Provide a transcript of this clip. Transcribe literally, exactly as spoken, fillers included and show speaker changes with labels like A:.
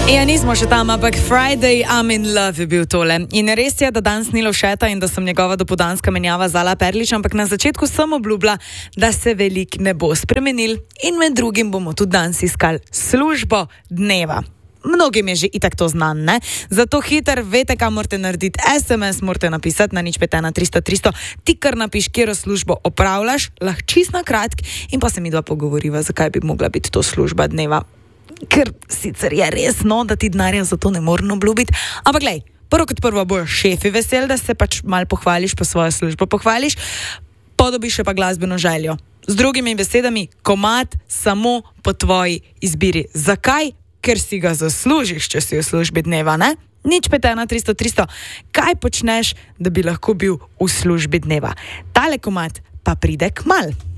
A: Ja, nismo še tam, ampak Friday, I'm in love je bil tole. In res je, da danes ni Lovšeta in da sem njegova dopoldanska menjava Zala Perlič, ampak na začetku sem obljubila, da se velik ne bo spremenil in med drugim bomo tudi danes iskali službo dneva. Mnogim je že itak to znan, ne? Zato hiter, vete, kaj morate narediti. es em es morate napisati na nič pet ena tristo tristo. Ti kar napiš, kjero službo opravljaš, lahko čist na kratk in pa se mi dva pogovoriva, zakaj bi mogla biti to služba dneva. Ker sicer je res, no, da ti denarja za to ne morem obljubiti. Ampak glej, prvo kot prvo bojo šefi veseli, da se pač mal pohvališ, pa svojo službo pohvališ, podobiš še pa glasbeno željo. Z drugimi besedami, komad samo po tvoji izbiri. Zakaj? Ker si ga zaslužiš, če si v službi dneva, ne? nič pet ena tristo tristo. Kaj počneš, da bi lahko bil v službi dneva? Tale komad pa pride kmalu.